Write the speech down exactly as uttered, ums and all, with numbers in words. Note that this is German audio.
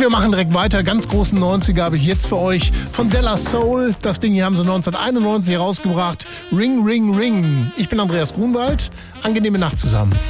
wir machen direkt weiter. Ganz großen neunziger habe ich jetzt für euch von Della Soul. Das Ding hier haben sie neunzehnhunderteinundneunzig herausgebracht. Ring, Ring, Ring. Ich bin Andreas Grunwald. Angenehme Nacht zusammen.